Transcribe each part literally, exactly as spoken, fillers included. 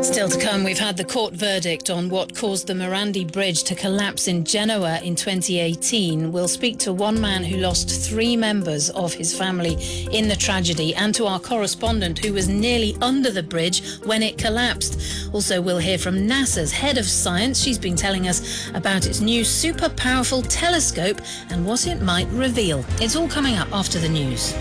Still to come, we've had the court verdict on what caused the Morandi Bridge to collapse in Genoa in twenty eighteen. We'll speak to one man who lost three members of his family in the tragedy, and to our correspondent who was nearly under the bridge when it collapsed. Also, we'll hear from NASA's head of science. She's been telling us about its new super powerful telescope and what it might reveal. It's all coming up after the news.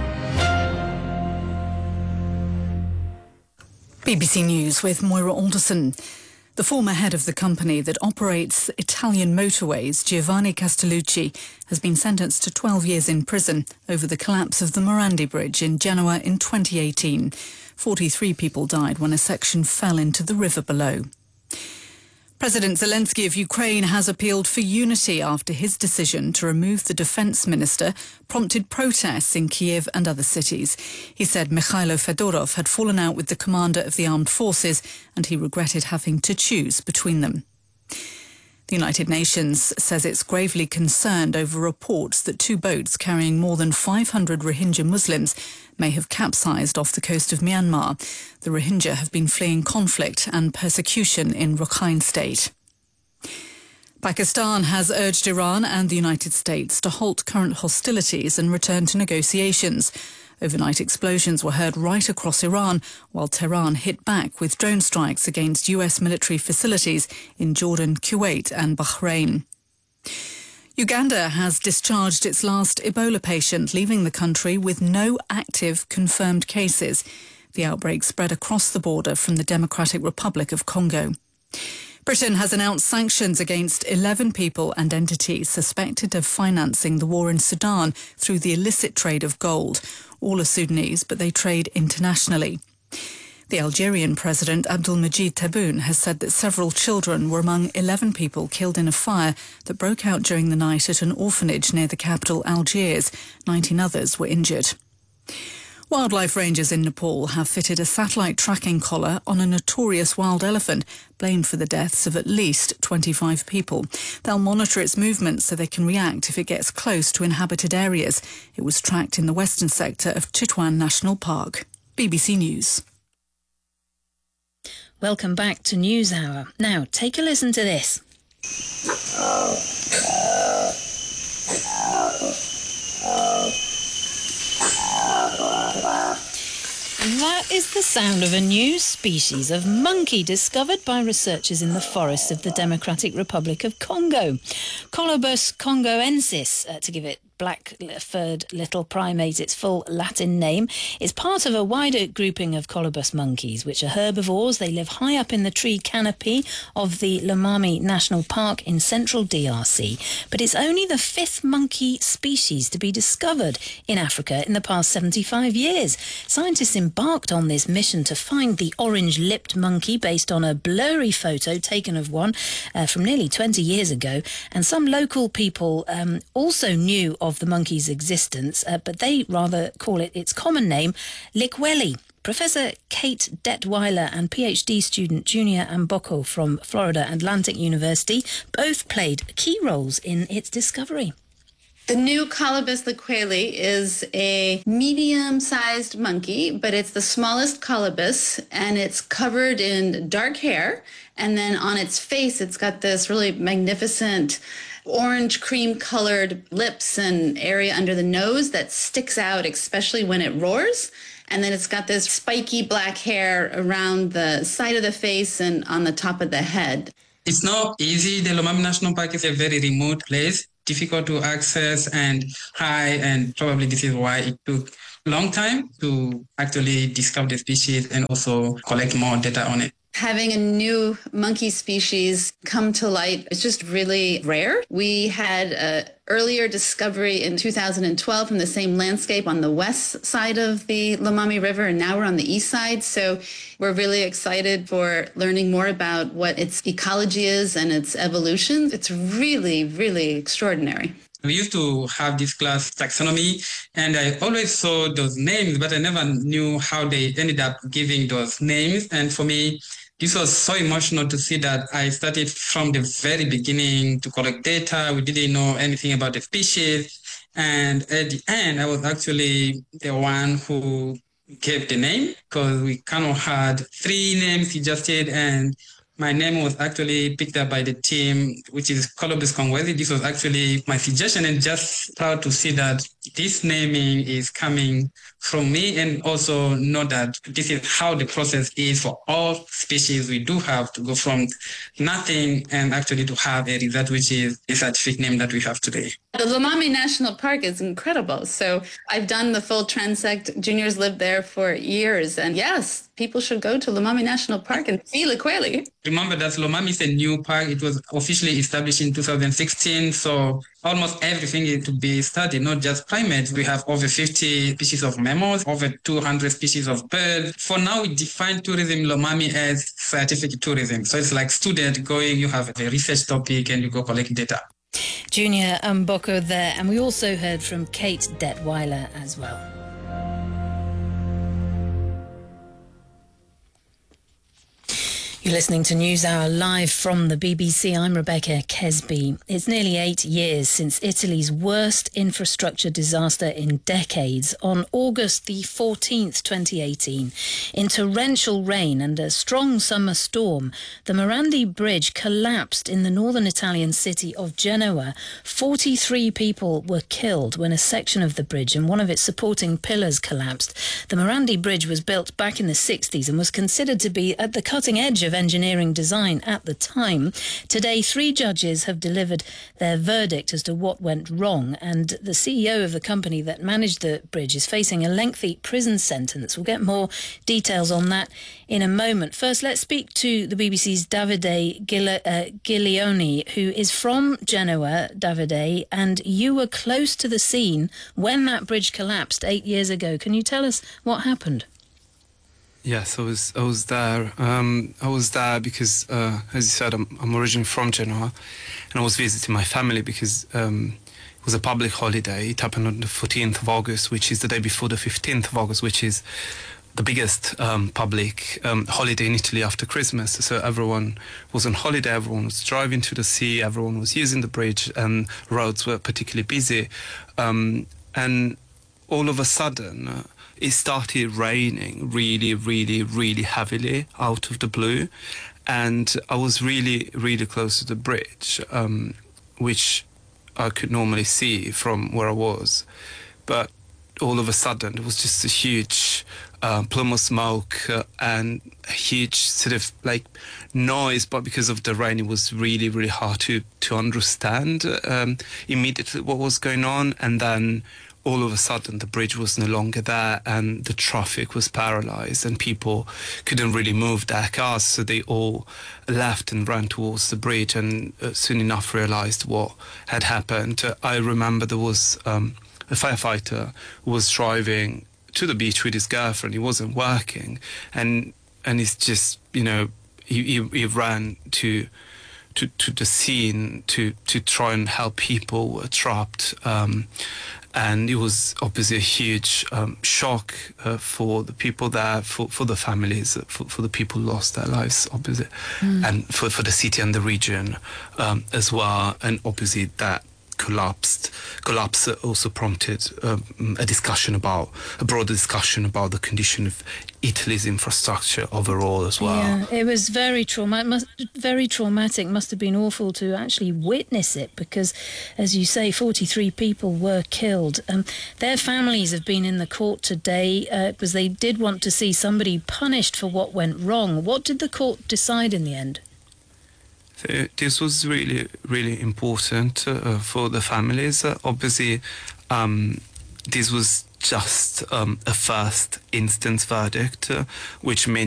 B B C News with Moira Alderson. The former head of the company that operates Italian motorways, Giovanni Castellucci, has been sentenced to twelve years in prison over the collapse of the Morandi Bridge in Genoa in twenty eighteen. forty-three people died when a section fell into the river below. President Zelensky of Ukraine has appealed for unity after his decision to remove the defence minister prompted protests in Kiev and other cities. He said Mikhailo Fedorov had fallen out with the commander of the armed forces and he regretted having to choose between them. The United Nations says it's gravely concerned over reports that two boats carrying more than five hundred Rohingya Muslims may have capsized off the coast of Myanmar. The Rohingya have been fleeing conflict and persecution in Rakhine State. Pakistan has urged Iran and the United States to halt current hostilities and return to negotiations. Overnight explosions were heard right across Iran, while Tehran hit back with drone strikes against U S military facilities in Jordan, Kuwait and Bahrain. Uganda has discharged its last Ebola patient, leaving the country with no active confirmed cases. The outbreak spread across the border from the Democratic Republic of Congo. Britain has announced sanctions against eleven people and entities suspected of financing the war in Sudan through the illicit trade of gold. All are Sudanese, but they trade internationally. The Algerian president, Abdelmadjid Tebboune, has said that several children were among eleven people killed in a fire that broke out during the night at an orphanage near the capital, Algiers. nineteen others were injured. Wildlife rangers in Nepal have fitted a satellite tracking collar on a notorious wild elephant blamed for the deaths of at least twenty-five people. They'll monitor its movements so they can react if it gets close to inhabited areas. It was tracked in the western sector of Chitwan National Park. B B C News. Welcome back to News Hour. Now, take a listen to this. That is the sound of a new species of monkey discovered by researchers in the forests of the Democratic Republic of Congo. Colobus congoensis, uh, to give it black-furred little primate, its full Latin name, is part of a wider grouping of colobus monkeys, which are herbivores. They live high up in the tree canopy of the Lomami National Park in central D R C. But it's only the fifth monkey species to be discovered in Africa in the past seventy-five years. Scientists embarked on this mission to find the orange-lipped monkey based on a blurry photo taken of one uh, from nearly twenty years ago. And some local people um, also knew of of the monkey's existence, uh, but they rather call it its common name, Likweli. Professor Kate Detweiler and PhD student Junior Amboko from Florida Atlantic University both played key roles in its discovery. The new Colobus liqueli is a medium-sized monkey, but it's the smallest colobus, and it's covered in dark hair. And then on its face, it's got this really magnificent orange cream-colored lips and area under the nose that sticks out, especially when it roars. And then it's got this spiky black hair around the side of the face and on the top of the head. It's not easy. The Lomami National Park is a very remote place, difficult to access and high, and probably this is why it took a long time to actually discover the species and also collect more data on it. Having a new monkey species come to light is just really rare. We had an earlier discovery in two thousand twelve from the same landscape on the west side of the Lomami River, and now we're on the east side. So we're really excited for learning more about what its ecology is and its evolution. It's really, really extraordinary. We used to have this class taxonomy, and I always saw those names, but I never knew how they ended up giving those names. And for me, this was so emotional to see that I started from the very beginning to collect data. We didn't know anything about the species. And at the end, I was actually the one who gave the name because we kind of had three names suggested, and my name was actually picked up by the team, which is Colobus Kongwezi. This was actually my suggestion, and just proud to see that this naming is coming from me, and also know that this is how the process is for all species. We do have to go from nothing and actually to have a result, which is a scientific name that we have today. The Lomami National Park is incredible. So I've done the full transect. Juniors lived there for years. And yes, people should go to Lomami National Park and see Likweli. Remember that Lomami is a new park. It was officially established in two thousand sixteen. So almost everything is to be studied, not just primates. We have over fifty species of mammals, over two hundred species of birds. For now, we define tourism Lomami as scientific tourism. So it's like student going, you have a research topic and you go collect data. Junior Mboko there, and we also heard from Kate Detweiler as well. You're listening to NewsHour live from the B B C. I'm Rebecca Kesby. It's nearly eight years since Italy's worst infrastructure disaster in decades. On August the fourteenth, twenty eighteen, in torrential rain and a strong summer storm, the Morandi Bridge collapsed in the northern Italian city of Genoa. forty-three people were killed when a section of the bridge and one of its supporting pillars collapsed. The Morandi Bridge was built back in the sixties and was considered to be at the cutting edge of engineering design at the time. Today, three judges have delivered their verdict as to what went wrong, and the C E O of the company that managed the bridge is facing a lengthy prison sentence. We'll get more details on that in a moment. First, let's speak to the B B C's Davide Gil- uh, Giglioni, who is from Genoa. Davide, and you were close to the scene when that bridge collapsed eight years ago. Can you tell us what happened? Yes, I was I was there. Um, I was there because, uh, as you said, I'm, I'm originally from Genoa, and I was visiting my family because um, it was a public holiday. It happened on the fourteenth of August, which is the day before the fifteenth of August, which is the biggest um, public um, holiday in Italy after Christmas. So everyone was on holiday, everyone was driving to the sea, everyone was using the bridge, and roads were particularly busy. Um, and all of a sudden, uh, it started raining really, really, really heavily out of the blue. And I was really, really close to the bridge, um, which I could normally see from where I was. But all of a sudden, there was just a huge uh, plume of smoke uh, and a huge sort of like noise. But because of the rain, it was really, really hard to, to understand um, immediately what was going on. And then all of a sudden, the bridge was no longer there and the traffic was paralyzed and people couldn't really move their cars. So they all left and ran towards the bridge, and uh, soon enough realized what had happened. Uh, I remember there was um, a firefighter who was driving to the beach with his girlfriend. He wasn't working, and and he's just, you know, he, he, he ran to to to the scene to to try and help people who were trapped. Um, And it was obviously a huge um, shock uh, for the people there, for, for the families, for, for the people who lost their lives, obviously, mm. and for, for the city and the region um, as well. And obviously that collapsed, collapse also prompted um, a discussion about, a broader discussion about the condition of Italy's infrastructure overall as well. Yeah, it was very traumatic, must, very traumatic, must have been awful to actually witness it because, as you say, forty-three people were killed. Um, their families have been in the court today uh, because they did want to see somebody punished for what went wrong. What did the court decide in the end? So this was really, really important uh, for the families. Uh, obviously, um, this was just um, a first instance verdict, uh, which meant